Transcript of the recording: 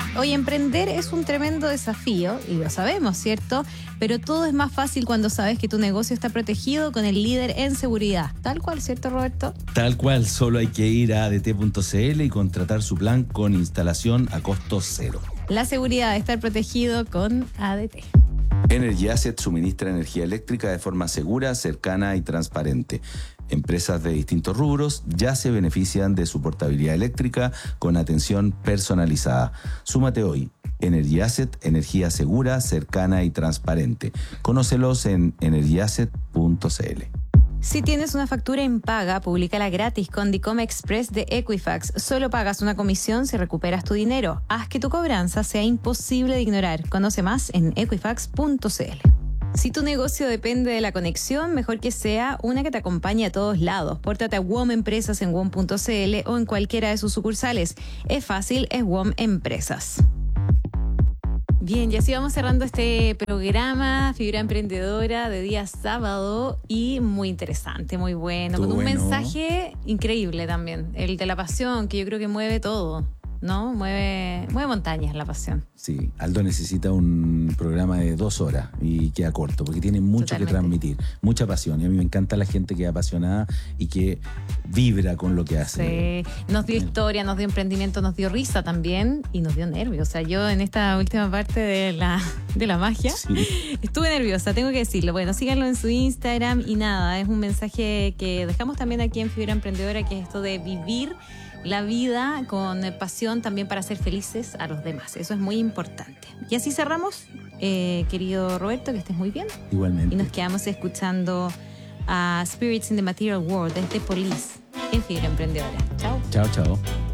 Hoy emprender es un tremendo desafío, y lo sabemos, ¿cierto? Pero todo es más fácil cuando sabes que tu negocio está protegido con el líder en seguridad. Tal cual, ¿cierto, Roberto? Tal cual, solo hay que ir a adt.cl y contratar su plan con instalación a costo cero. La seguridad de estar protegido con ADT. Energy Asset suministra energía eléctrica de forma segura, cercana y transparente. Empresas de distintos rubros ya se benefician de su portabilidad eléctrica con atención personalizada. Súmate hoy. Energy Asset, energía segura, cercana y transparente. Conócelos en energyasset.cl. Si tienes una factura impaga, públicala gratis con Dicom Express de Equifax. Solo pagas una comisión si recuperas tu dinero. Haz que tu cobranza sea imposible de ignorar. Conoce más en equifax.cl. Si tu negocio depende de la conexión, mejor que sea una que te acompañe a todos lados. Pórtate a WOM Empresas en WOM.cl o en cualquiera de sus sucursales. Es fácil, es WOM Empresas. Bien, y así vamos cerrando este programa, Fibra Emprendedora de día sábado, y muy interesante, muy bueno, con un mensaje increíble también, el de la pasión, que yo creo que mueve todo, ¿no? Mueve montañas la pasión. Sí, Aldo necesita un programa de 2 horas y queda corto porque tiene mucho que transmitir, mucha pasión, y a mí me encanta la gente que es apasionada y que vibra con lo que hace. Sí, nos dio historia, nos dio emprendimiento, nos dio risa también y nos dio nervios. O sea, yo en esta última parte de la magia estuve nerviosa, tengo que decirlo. Bueno, síganlo en su Instagram y nada, es un mensaje que dejamos también aquí en Fibra Emprendedora, que es esto de vivir la vida con pasión también para ser felices a los demás. Eso es muy importante. Y así cerramos, querido Roberto, que estés muy bien. Igualmente. Y nos quedamos escuchando a Spirits in the Material World desde Police en Fibra Emprendedora. Chao. Chao, chao.